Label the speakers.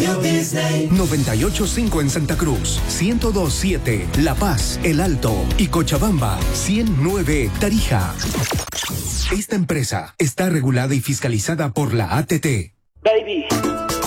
Speaker 1: Radio Disney.
Speaker 2: 98.5 en Santa Cruz, 102.7 La Paz, El Alto y Cochabamba, 100.9 Tarija. Esta empresa está regulada y fiscalizada por la ATT.
Speaker 3: Baby.